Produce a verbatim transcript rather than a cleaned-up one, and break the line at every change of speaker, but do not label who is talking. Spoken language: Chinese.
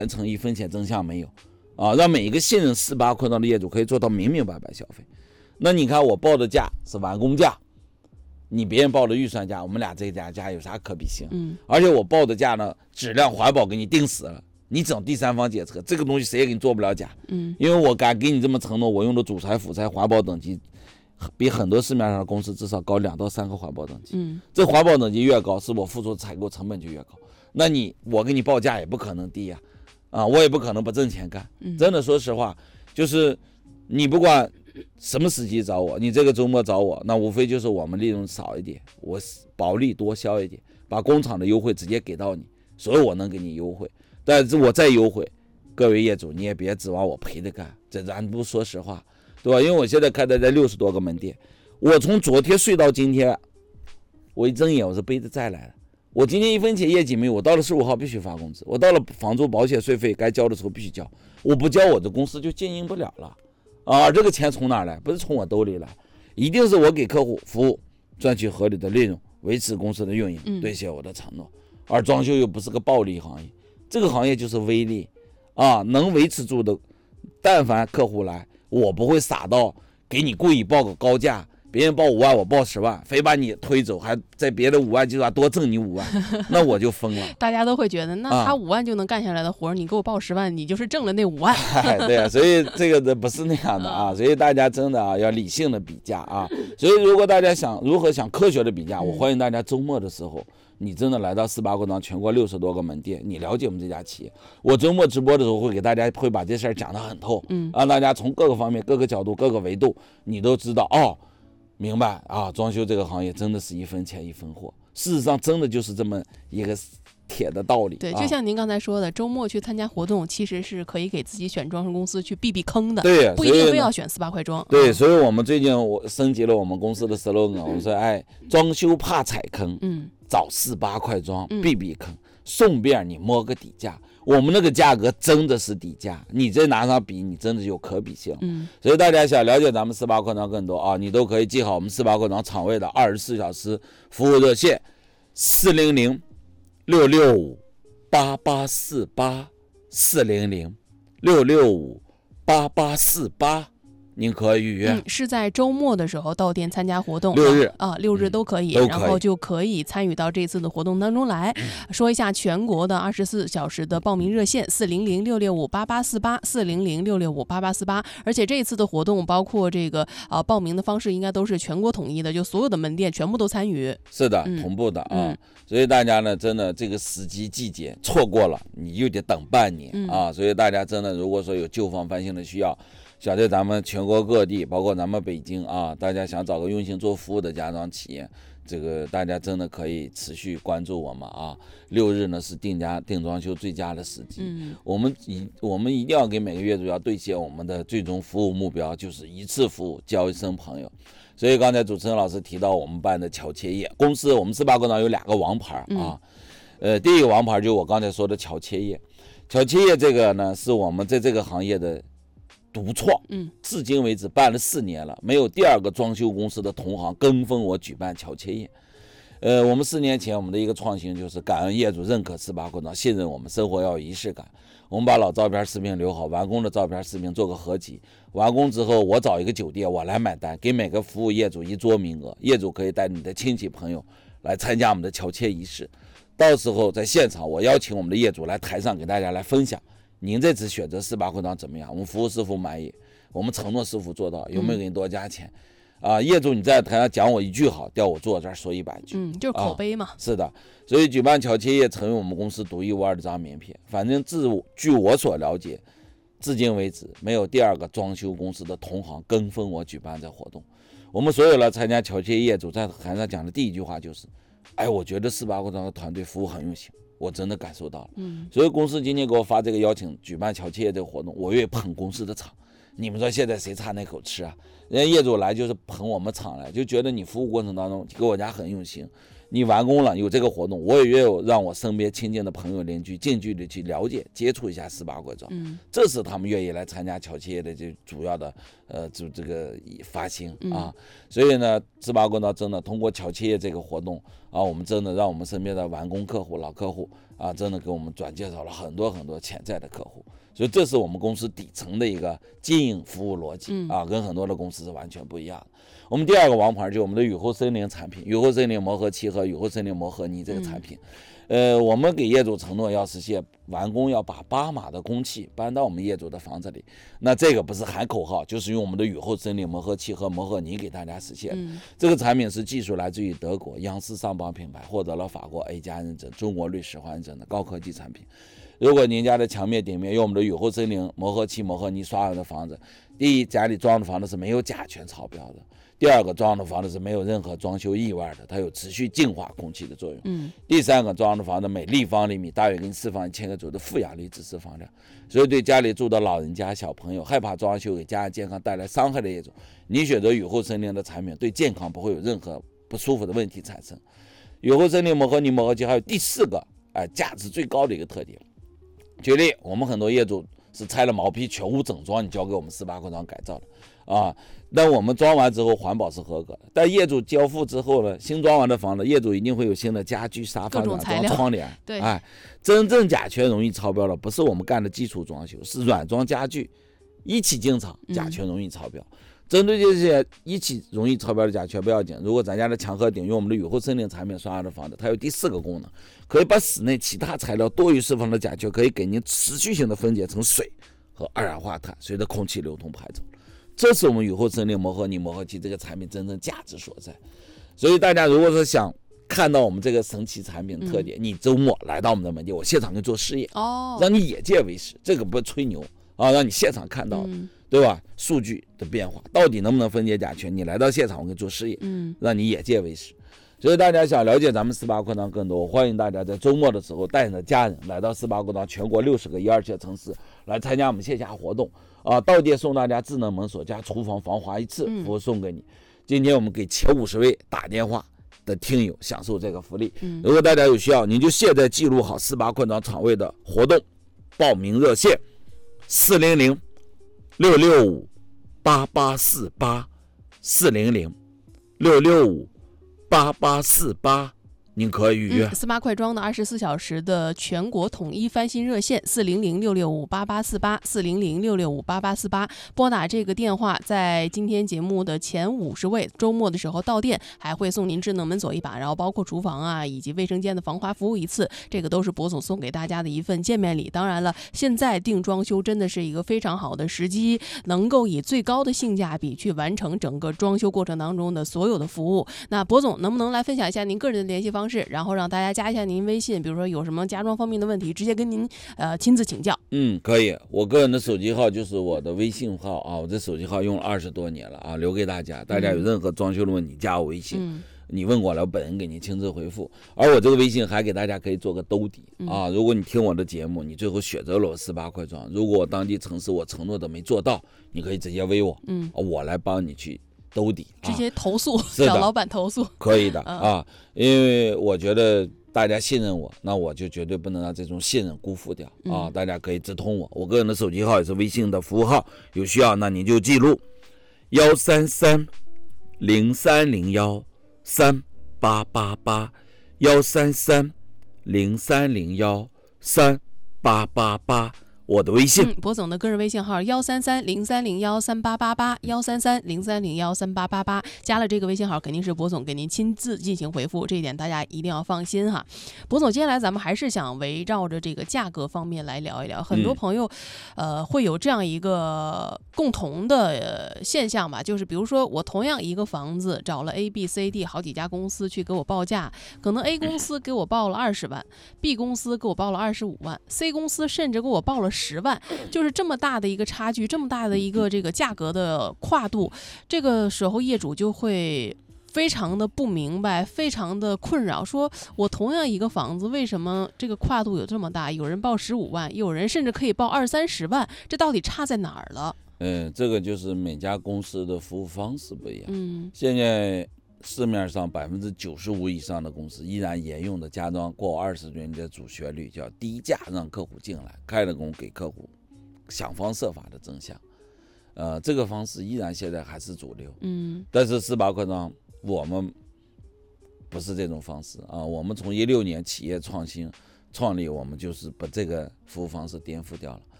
完成一分钱真相没有啊，让每一个信任四八扩张的业主可以做到明明白白消费。那你看我报的价是完工价，你别人报的预算价，我们俩这家价有啥可比性？嗯，而且我报的价呢，质量环保给你定死了，你整第三方检测，这个东西谁也给你做不了假。嗯，因为我敢给你这么承诺，我用的主材辅材环保等级比很多市面上的公司至少高两到三个环保等级。嗯，这环保等级越高，是我付出的采购成本就越高。那你我给你报价也不可能低呀，啊，我也不可能不挣钱干。真的说实话，就是你不管什么时机找我，你这个周末找我，那无非就是我们利润少一点，我薄利多销一点，把工厂的优惠直接给到你，所以我能给你优惠。但是我再优惠，各位业主你也别指望我赔着干，这咱不说实话，对吧？因为我现在开的在六十多个门店，我从昨天睡到今天，我一睁眼我是背着债来的。我今天一分钱业绩没有，我到了十五号必须发工资，我到了房租保险税费该交的时候必须交，我不交我的公司就经营不了了啊！这个钱从哪来？不是从我兜里来，一定是我给客户服务，赚取合理的利润，维持公司的运营，兑现我的承诺。而装修又不是个暴利行业，这个行业就是微利啊，能维持住的，但凡客户来，我不会傻到给你故意报个高价。别人报五万，我报十万，非把你推走，还在别的五万基础上多挣你五万，那我就疯了。
大家都会觉得，那他五万就能干下来的活，啊、你给我报十万，你就是挣了那五万。
哎，对啊，所以这个不是那样的啊，所以大家真的啊要理性的比价啊。所以如果大家想如何想科学的比价，我欢迎大家周末的时候，你真的来到四八扩张全国六十多个门店，你了解我们这家企业。我周末直播的时候会给大家会把这事儿讲得很透，嗯，让大家从各个方面、各个角度、各个维度，你都知道哦。明白啊，装修这个行业真的是一分钱一分货，事实上真的就是这么一个铁的道理。
对，就像您刚才说的，啊、周末去参加活动，其实是可以给自己选装修公司去避避坑的。
对，
不一定非要选四八快装。
对，所以我们最近我升级了我们公司的 slogan， 我说哎，装修怕踩坑，嗯，找四八快装避避坑，顺便你摸个底价。我们那个价格真的是底价，你这拿上比，你真的有可比性。嗯，所以大家想了解咱们四八扩张更多啊，你都可以记好我们四八扩张厂位的二十四小时服务热线四零零六六五八八四八四零零六六五八八四八。您可以预约、嗯，
是在周末的时候到店参加活动，
六日
啊，六日都可以，
嗯、
然后就可以参与到这次的活动当中来。嗯、说一下全国的二十四小时的报名热线：四零零六六五八八四八，四零零六六五八八四八。而且这一次的活动，包括这个啊报名的方式，应该都是全国统一的，就所有的门店全部都参与。
是的，嗯、同步的啊。嗯、所以大家呢，真的这个时机季节错过了，你又得等半年、嗯、啊。所以大家真的，如果说有旧房翻新的需要。想在咱们全国各地，包括咱们北京啊，大家想找个用心做服务的家装企业，这个大家真的可以持续关注我们啊。六日呢是定家定装修最佳的时机，嗯，我们一我们一定要给每个业主要兑现我们的最终服务目标，就是一次服务交一生朋友。所以刚才主持人老师提到我们办的巧切业公司，我们四八扩张有两个王牌啊，嗯、呃，第一个王牌就是我刚才说的巧切业，巧切业这个呢是我们在这个行业的。独创，嗯，至今为止办了四年了，没有第二个装修公司的同行跟风我举办巧切业。呃，我们四年前我们的一个创新就是感恩业主认可四八扩张，信任我们，生活要有仪式感。我们把老照片视频留好，完工的照片视频做个合集。完工之后，我找一个酒店，我来买单，给每个服务业主一桌名额，业主可以带你的亲戚朋友来参加我们的巧切仪式。到时候在现场，我邀请我们的业主来台上给大家来分享。您这次选择四八扩张怎么样？我们服务师傅满意，我们承诺师傅做到，有没有给你多加钱？嗯、啊，业主你在台上讲我一句好，调我坐这儿说一百句，
嗯，就是口碑嘛、啊。
是的，所以举办巧切业成为我们公司独一无二的张名片。反正自据我所了解，至今为止没有第二个装修公司的同行跟风我举办这活动。我们所有来参加巧切业主在台上讲的第一句话就是：哎，我觉得四八扩张的团队服务很用心。我真的感受到了，嗯，所以公司今天给我发这个邀请，举办巧切业这个活动，我愿意捧公司的场。你们说现在谁差那口吃啊？人家业主来就是捧我们厂来，就觉得你服务过程当中给我家很用心。你完工了有这个活动，我也愿有让我身边亲近的朋友邻居近距离去了解接触一下四八扩张，嗯，这是他们愿意来参加巧切业的这主要的呃就这个发心啊。嗯、所以呢，四八扩张真的通过巧切业这个活动啊，我们真的让我们身边的完工客户、老客户啊，真的给我们转介绍了很多很多潜在的客户。所以这是我们公司底层的一个经营服务逻辑啊，跟很多的公司是完全不一样的。我们第二个王牌就是我们的雨后森林产品，雨后森林磨合漆和雨后森林磨合泥这个产品。嗯、呃，我们给业主承诺要实现完工要把八码的公契搬到我们业主的房子里，那这个不是喊口号，就是用我们的雨后森林磨合漆和磨合泥给大家实现。嗯、这个产品是技术来自于德国央视上榜品牌，获得了法国 A 加认证、中国律师认证的高科技产品。如果您家的墙面顶面用我们的雨后森林磨合漆磨合泥刷完的房子，第一，家里装的房子是没有甲醛超标的；第二个，装的房子是没有任何装修意外的，它有持续净化空气的作用。嗯。第三个，装的房子每立方厘米大约给你释放一千个左右的负氧离子释放量，所以对家里住的老人家、小朋友害怕装修给家人健康带来伤害的业主，你选择雨后森林的产品，对健康不会有任何不舒服的问题产生。雨后森林磨合泥磨合漆还有第四个，哎、呃，价值最高的一个特点。举例，我们很多业主是拆了毛坯全屋整装，你交给我们四八扩张改造的啊。但我们装完之后环保是合格的，但业主交付之后呢，新装完的房子，业主一定会有新的家具、沙发、软装、窗帘。
对，
哎，真正甲醛容易超标的不是我们干的基础装修，是软装家具一起进场，甲醛容易超标。嗯，针对这些一起容易超标的甲醛不要紧，如果咱家的墙和顶用我们的雨后森林产品刷的房子，它有第四个功能，可以把室内其他材料多余释放的甲醛可以给您持续性的分解成水和二氧化碳，随着空气流通排走。这是我们雨后森林磨合泥磨合漆这个产品真正价值所在。所以大家如果是想看到我们这个神奇产品特点，嗯、你周末来到我们的门店，我现场给你做试验，哦，让你眼见为实，这个不是吹牛啊，让你现场看到。嗯，对吧？数据的变化到底能不能分解甲醛？你来到现场，我给你做试验，嗯，让你眼见为实。所以大家想了解咱们四八扩张更多，欢迎大家在周末的时候带着家人来到四八扩张全国六十个一二线城市来参加我们线下活动啊！到店送大家智能门锁加厨房防滑一次服务送给你。嗯、今天我们给前五十位打电话的听友享受这个福利。嗯、如果大家有需要，您就现在记录好四八扩张场位的活动报名热线：四零零。六六五八八四八四零零六六五八八四八，您可以预约。
四八快装的二十四小时的全国统一翻新热线四零零六六五八八四八四零零六六五八八四八，拨打这个电话，在今天节目的前五十位周末的时候到店，还会送您智能门锁一把，然后包括厨房啊以及卫生间的防滑服务一次，这个都是博总送给大家的一份见面礼。当然了，现在定装修真的是一个非常好的时机，能够以最高的性价比去完成整个装修过程当中的所有的服务。那博总能不能来分享一下您个人的联系方式？然后让大家加一下您微信，比如说有什么家装方面的问题，直接跟您呃亲自请教。
嗯，可以。我个人的手机号就是我的微信号啊，我这手机号用了二十多年了啊，留给大家。大家有任何装修的问题，加我微信，嗯、你问过来，我本人给您亲自回复。而我这个微信还给大家可以做个兜底啊，如果你听我的节目，你最后选择了我四八快装，如果我当地城市我承诺的没做到，你可以直接微我，嗯，我来帮你去兜底，
直接投诉，找老板投诉，
可以的啊，因为我觉得大家信任我，那我就绝对不能让这种信任辜负掉啊！嗯、大家可以直通我，我个人的手机号也是微信的服务号，有需要那您就记录幺三三零三零幺三八八八幺三三零三零幺三八八八。我的微信，
嗯，博总的个人微信号幺三三零三零幺三八八八幺三三零三零幺三八八八，加了这个微信号肯定是博总给您亲自进行回复，这一点大家一定要放心哈。博总，接下来咱们还是想围绕着这个价格方面来聊一聊，很多朋友，嗯、呃，会有这样一个共同的、呃、现象吧，就是比如说我同样一个房子找了 A、B、C、D 好几家公司去给我报价，可能 A 公司给我报了二十万 ，B 公司给我报了二十五万 ，C 公司甚至给我报了十万，就是这么大的一个差距，这么大的一个这个价格的跨度，这个时候业主就会非常的不明白，非常的困扰，说我同样一个房子，为什么这个跨度有这么大？有人报十五万，有人甚至可以报二三十万，这到底差在哪儿了？
嗯，这个就是每家公司的服务方式不一样。嗯，现在市面上百分之九十五以上的公司依然沿用的家装过二十年的主旋律，叫低价让客户进来，开了工给客户想方设法的增项。呃，这个方式依然现在还是主流。嗯，但是四八扩张我们不是这种方式啊，我们从一六年企业创新创立，我们就是把这个服务方式颠覆掉了。